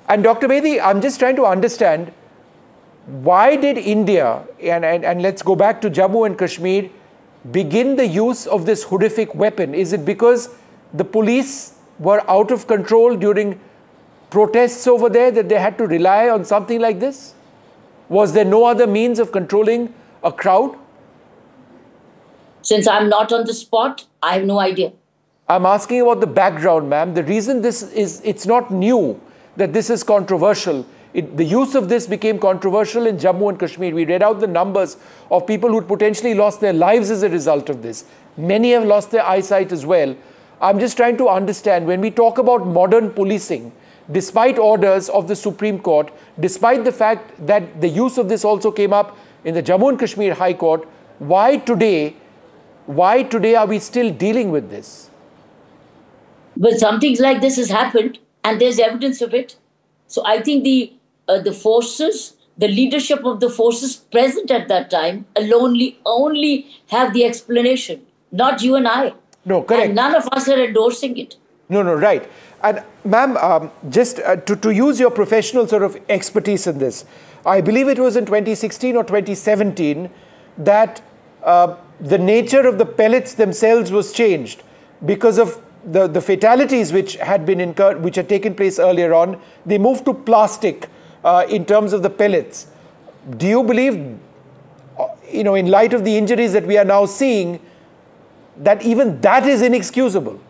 And Dr. Bedi, I'm just trying to understand, why did India, and let's go back to Jammu and Kashmir, begin the use of this horrific weapon? Is it because the police were out of control during protests over there that they had to rely on something like this? Was there no other means of controlling a crowd? Since I'm not on the spot, I have no idea. I'm asking about the background, ma'am. The reason this is, it's not new that this is controversial. The use of this became controversial in Jammu and Kashmir. We read out the numbers of people who potentially lost their lives as a result of this. Many have lost their eyesight as well. I'm just trying to understand, when we talk about modern policing, despite orders of the Supreme Court, despite the fact that the use of this also came up in the Jammu and Kashmir High Court, why today are we still dealing with this? But something like this has happened and there's evidence of it. So I think the forces, the leadership of the forces present at that time only have the explanation, not you and I. No, correct. And none of us are endorsing it. No, right. And ma'am, just to use your professional sort of expertise in this, I believe it was in 2016 or 2017 that the nature of the pellets themselves was changed because of the fatalities which had been incurred, which had taken place earlier on. They moved to plastic in terms of the pellets. Do you believe, in light of the injuries that we are now seeing, that even that is inexcusable?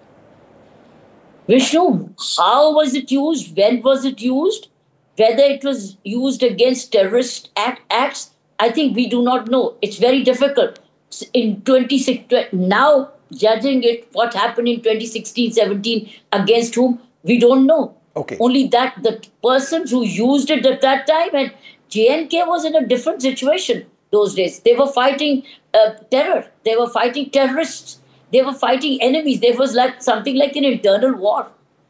Vishnu, how was it used? When was it used? Whether it was used against terrorist acts, I think we do not know. It's very difficult. Now, judging it, what happened in 2016-17 against whom, we don't know. Okay. Only that the persons who used it at that time, and J&K was in a different situation those days. They were fighting terror. They were fighting terrorists. They were fighting enemies. There was something like an internal war.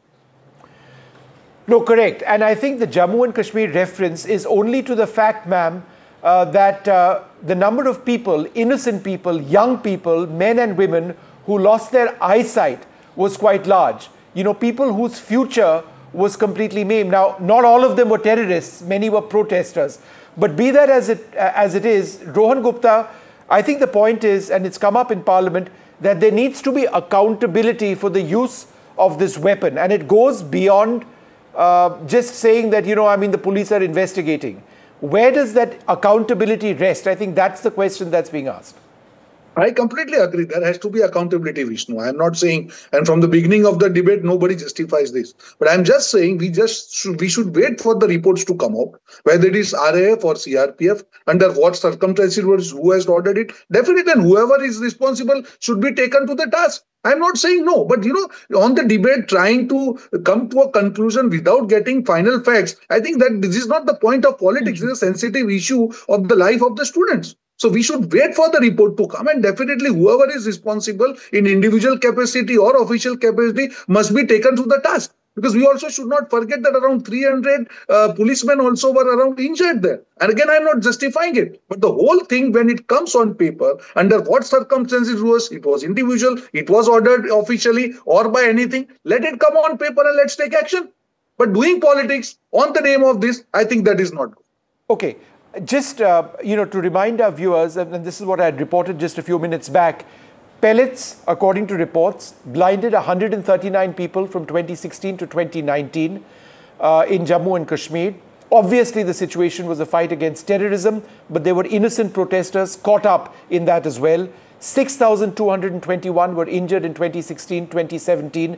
No, correct. And I think the Jammu and Kashmir reference is only to the fact, ma'am, that the number of people, innocent people, young people, men and women who lost their eyesight was quite large. People whose future was completely maimed. Now, not all of them were terrorists. Many were protesters. But be that as it is, Rohan Gupta, I think the point is, and it's come up in Parliament, that there needs to be accountability for the use of this weapon. And it goes beyond just saying that, the police are investigating. Where does that accountability rest? I think that's the question that's being asked. I completely agree. There has to be accountability, Vishnu. I'm not saying, and from the beginning of the debate, nobody justifies this. But I'm just saying we should wait for the reports to come out, whether it is RAF or CRPF, under what circumstances, who has ordered it. Definitely, and whoever is responsible should be taken to the task. I'm not saying no, but on the debate, trying to come to a conclusion without getting final facts, I think that this is not the point of politics. It's a sensitive issue of the life of the students. So we should wait for the report to come, and definitely whoever is responsible in individual capacity or official capacity must be taken to the task. Because we also should not forget that around 300 policemen also were around injured there. And again, I'm not justifying it. But the whole thing, when it comes on paper, under what circumstances it was individual, it was ordered officially or by anything, let it come on paper and let's take action. But doing politics on the name of this, I think that is not good. Okay. Just, to remind our viewers, and this is what I had reported just a few minutes back, pellets, according to reports, blinded 139 people from 2016 to 2019 in Jammu and Kashmir. Obviously, the situation was a fight against terrorism, but there were innocent protesters caught up in that as well. 6,221 were injured in 2016, 2017,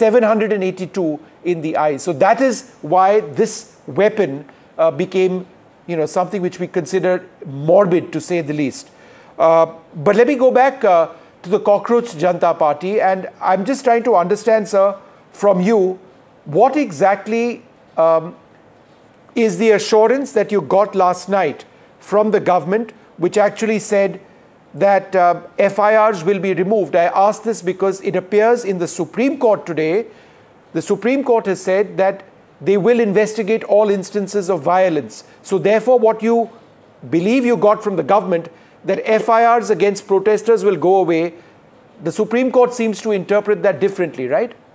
782 in the eyes. So that is why this weapon became something which we consider morbid, to say the least. But let me go back to the Cockroach Janata Party, and I'm just trying to understand, sir, from you, what exactly is the assurance that you got last night from the government, which actually said that FIRs will be removed? I ask this because it appears in the Supreme Court today, the Supreme Court has said that they will investigate all instances of violence. So therefore, what you believe you got from the government, that FIRs against protesters will go away, the Supreme Court seems to interpret that differently, right?